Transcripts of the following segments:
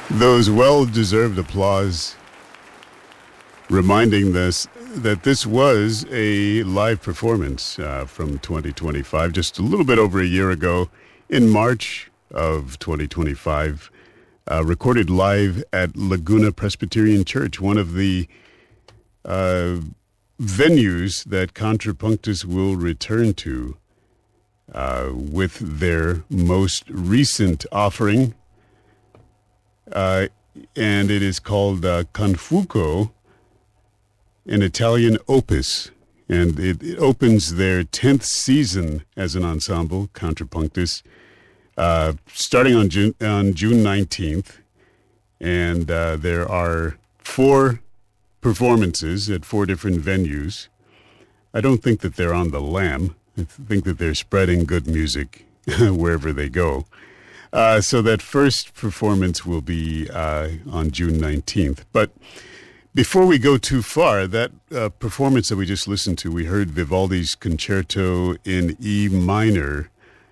Those well-deserved applause reminding us that this was a live performance from 2025, just a little bit over a year ago in March of 2025, recorded live at Laguna Presbyterian Church, one of the venues that Contrapunctus will return to with their most recent offering. And it is called Confuco, an Italian opus, and it opens their 10th season as an ensemble, Contrapunctus, starting on June 19th, and there are 4 performances at 4 different venues. I don't think that they're on the lam. I think that they're spreading good music wherever they go. So that first performance will be on June 19th. But before we go too far, that performance that we just listened to, we heard Vivaldi's Concerto in E minor,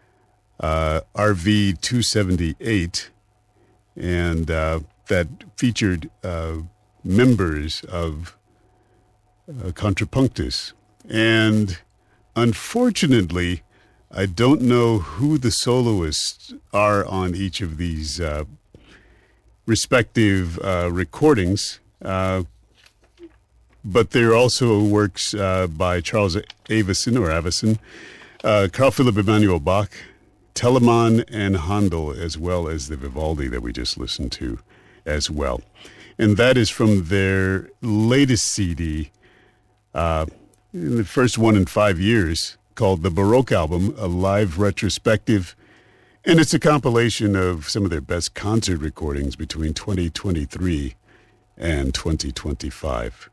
RV 278, and that featured members of Contrapunctus. And unfortunately, I don't know who the soloists are on each of these respective recordings, but there are also works by Charles Avison, Carl Philipp Emanuel Bach, Telemann, and Handel, as well as the Vivaldi that we just listened to as well. And that is from their latest CD, the first one in 5 years, called The Baroque Album, a live retrospective. And it's a compilation of some of their best concert recordings between 2023 and 2025.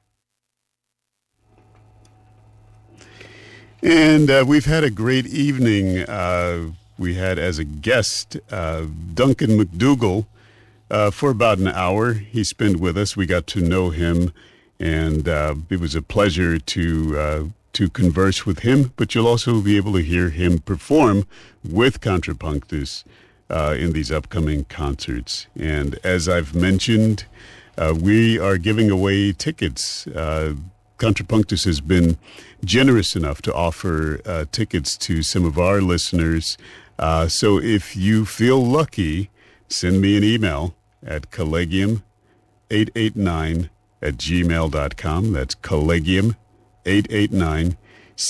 And we've had a great evening. We had as a guest Duncan McDougall for about an hour. He spent with us. We got to know him, and it was a pleasure to converse with him, but you'll also be able to hear him perform with Contrapunctus in these upcoming concerts. And as I've mentioned, we are giving away tickets. Contrapunctus has been generous enough to offer tickets to some of our listeners. So if you feel lucky, send me an email at collegium889@gmail.com. That's collegium889,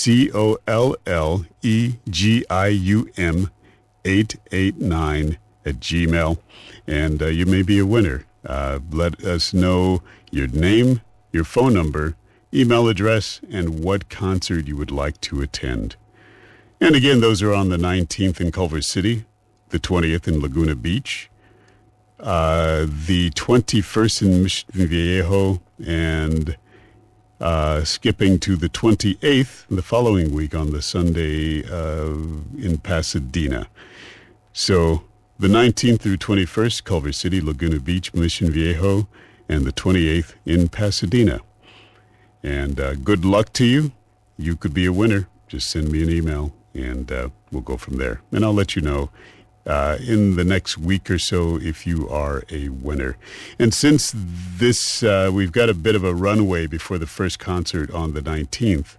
collegium889 and you may be a winner. Let us know your name, your phone number, email address, and what concert you would like to attend. And again, those are on the 19th in Culver City, the 20th in Laguna Beach, the 21st in Mission Viejo, and skipping to the 28th the following week on the Sunday in Pasadena. So the 19th through 21st, Culver City, Laguna Beach, Mission Viejo, and the 28th in Pasadena. And good luck to you. You could be a winner. Just send me an email, and we'll go from there. And I'll let you know in the next week or so if you are a winner. And since this, we've got a bit of a runway before the first concert on the 19th,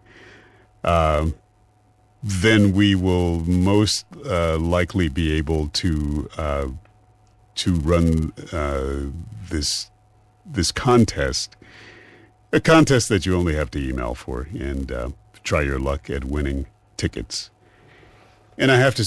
then we will most likely be able to run this contest, a contest that you only have to email for, and try your luck at winning tickets. And I have to